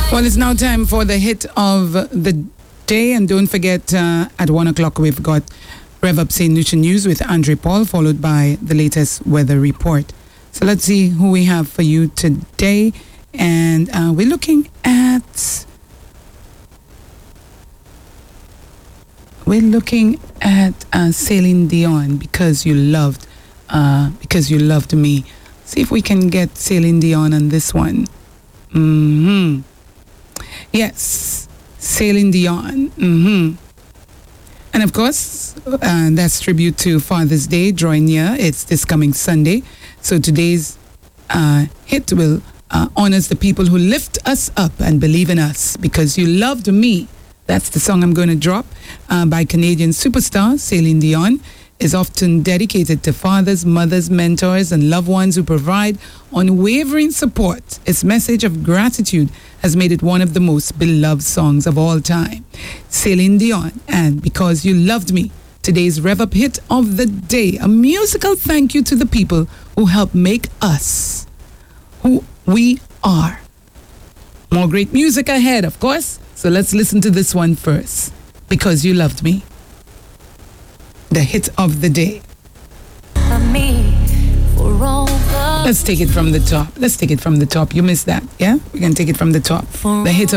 Well, it's now time for the hit of the day. And don't forget, at 1 o'clock, we've got Rev Up St. Lucia News with Andre Paul, followed by the latest weather report. So let's see who we have for you today. And we're looking at... Celine Dion, because you loved me. See if we can get Celine Dion on this one. Yes, Celine Dion. And of course, that's tribute to Father's Day drawing near. It's this coming Sunday. So today's hit will honors the people who lift us up and believe in us. Because you loved me. That's the song I'm going to drop by Canadian superstar Celine Dion. Is often dedicated to fathers, mothers, mentors, and loved ones who provide unwavering support. Its message of gratitude has made it one of the most beloved songs of all time. Celine Dion and Because You Loved Me, today's Rev Up hit of the day. A musical thank you to the people who help make us who we are. More great music ahead, of course. So let's listen to this one first. Because You Loved Me. The hit of the day. Let's take it from the top. You missed that, yeah? We're going to take it from the top. The hit of